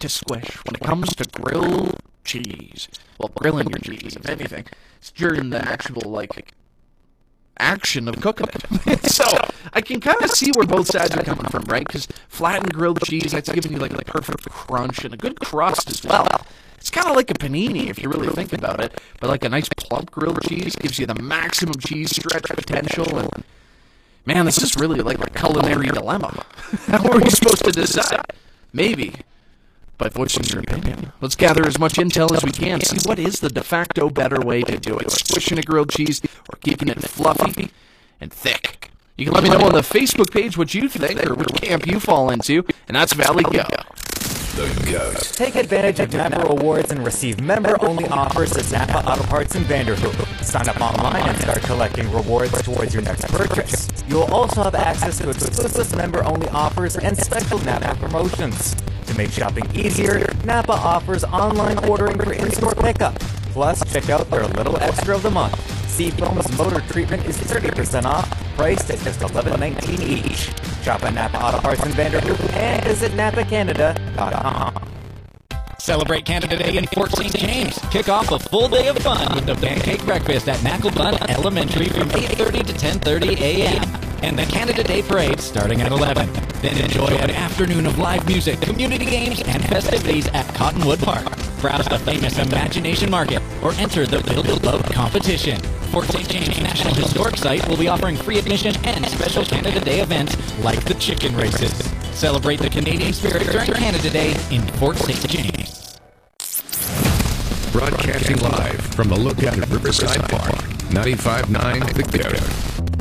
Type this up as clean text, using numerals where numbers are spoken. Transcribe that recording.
to squish when it comes to grilled cheese. Well, grilling your cheese, if anything. It's during the actual, action of cooking it. So, I can kind of see where both sides are coming from, right? Because flattened grilled cheese, that's giving you, the perfect crunch and a good crust as well. It's kind of like a panini, if you really think about it. But, a nice plump grilled cheese gives you the maximum cheese stretch potential. And, man, this is really like a culinary dilemma. How are we supposed to decide? Maybe by voicing your opinion. Let's gather as much intel as we can. See what is the de facto better way to do it. Squishing a grilled cheese or keeping it fluffy and thick. You can let me know on the Facebook page what you think or which camp you fall into. And that's Valley Go. The GOAT. Take advantage of Napa Rewards and receive member-only offers at Napa Auto Parts in Vanderhoof. Sign up online and start collecting rewards towards your next purchase. You'll also have access to exclusive member-only offers and special Napa promotions. To make shopping easier, Napa offers online ordering for in-store pickup. Plus, check out their little extra of the month. Seafoam's motor treatment is 30% off, priced at just $11.19 each. Shop at Napa Auto Parts in Vanderhoof and visit NapaCanada.com. Celebrate Canada Day in Fort St. James. Kick off a full day of fun with the pancake breakfast at Macklebun Elementary from 8:30 to 10:30 a.m. and the Canada Day Parade starting at 11. Then enjoy an afternoon of live music, community games, and festivities at Cottonwood Park. Browse the famous Imagination Market or enter the Build a Boat competition. Fort St. James National Historic Site will be offering free admission and special Canada Day events like the chicken races. Celebrate the Canadian spirit during Canada Day in Fort St. James. Broadcasting live from the Lookout at Riverside Park. 95.9 The GOAT.